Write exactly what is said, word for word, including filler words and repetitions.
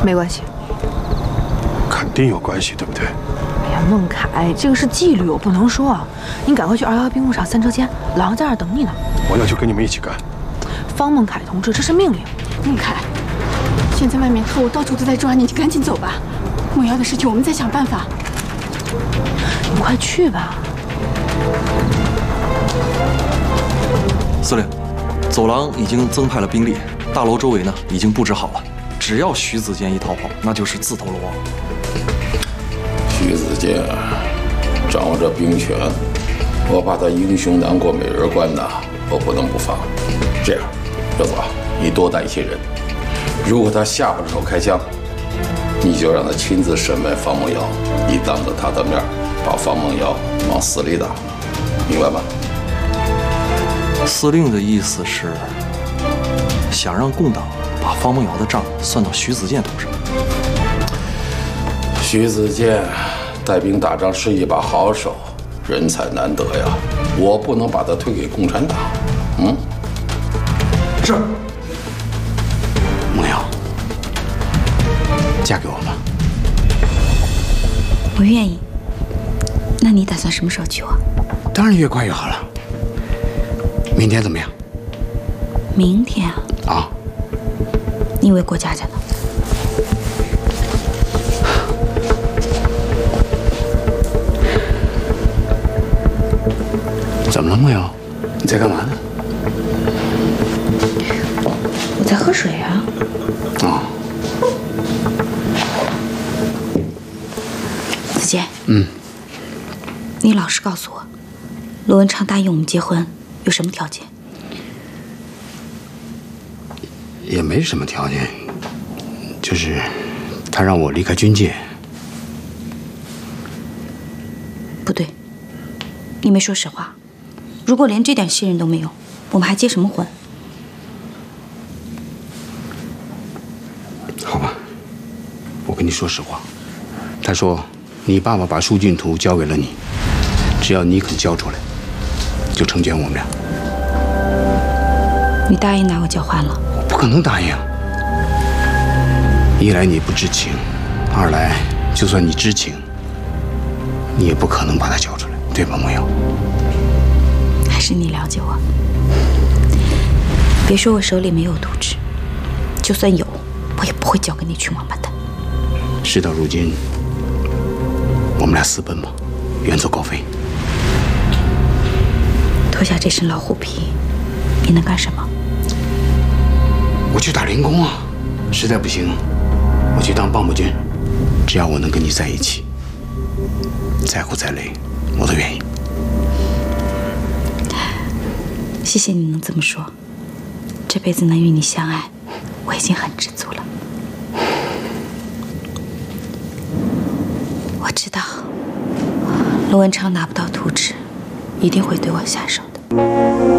没关系。 肯定有关系，对不对？ 哎呀，孟凯，这个是纪律，我不能说。你赶快去二幺幺兵工厂三车间，老杨在那儿等你呢。 我要去跟你们一起干。 方孟凯同志，这是命令。 孟凯，现在外面特务到处都在抓你，你赶紧走吧。孟瑶的事情我们再想办法。 你快去吧。 司令，走廊已经增派了兵力，大楼周围呢已经布置好了。只要徐子健一逃跑，那就是自投罗网。 徐子健掌握着兵权，我怕他英雄难过美人关呐，我不能不防。这样，热子啊，你多带一些人。如果他下不了手开枪，你就让他亲自审问方梦瑶，你当着他的面把方梦瑶往死里打，明白吗？ 司令的意思是想让共党把方梦瑶的账算到徐子健头上。 徐子健带兵打仗是一把好手，人才难得呀，我不能把他推给共产党。嗯， 是。梦瑶，嫁给我吧。 我愿意。那你打算什么时候娶我？ 当然越快越好了。明天怎么样？ 明天啊？ 啊。 你以为过家家呢？ 怎么了，梦瑶？你在干嘛呢？ 我在喝水啊。 哦。 子健。 嗯。 你老实告诉我，罗文昌答应我们结婚有什么条件？ 也没什么条件，就是他让我离开军界。 不对，你没说实话。如果连这点信任都没有，我们还结什么婚？ 好吧，我跟你说实话。他说，你爸爸把舒俊图交给了你，只要你肯交出来，就成全我们俩。 你答应拿我交换了？ 我不可能答应。一来你不知情，二来就算你知情，你也不可能把他交出来，对吧，梦瑶？ 还是你了解我。别说我手里没有图纸，就算有，我也不会交给你群王八蛋。 事到如今，我们俩私奔吧，远走高飞。 脱下这身老虎皮，你能干什么？ 我去打零工啊，实在不行，我去当帮补军。只要我能跟你在一起，再苦再累，我都愿意。 谢谢你能这么说，这辈子能与你相爱，我已经很知足了。我知道，罗文昌拿不到图纸，一定会对我下手的。